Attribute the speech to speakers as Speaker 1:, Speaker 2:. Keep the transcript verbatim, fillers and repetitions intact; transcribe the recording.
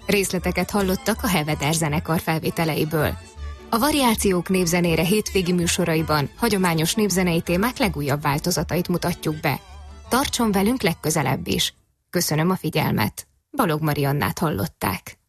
Speaker 1: Részleteket hallottak a Helveter zenekar felvételeiből. A Variációk népzenére hétvégi műsoraiban hagyományos népzenei témák legújabb változatait mutatjuk be. Tartson velünk legközelebb is. Köszönöm a figyelmet. Balog Mariannát hallották.